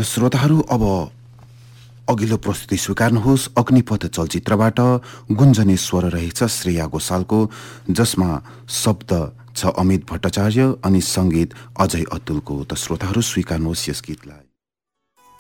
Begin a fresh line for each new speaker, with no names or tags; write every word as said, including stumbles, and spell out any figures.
त श्रोताहरू अब अघिल्लो प्रस्तुति स्वीकार्नुहोस्। अग्निपथ चलचित्रबाट गुन्जने स्वर रहेछ श्रेया घोषालको, जसमा शब्द छ अमित भट्टाचार्य अनि संगीत अजय अतुलको। त श्रोताहरू स्वीकार्नुहोस् यस गीतलाई।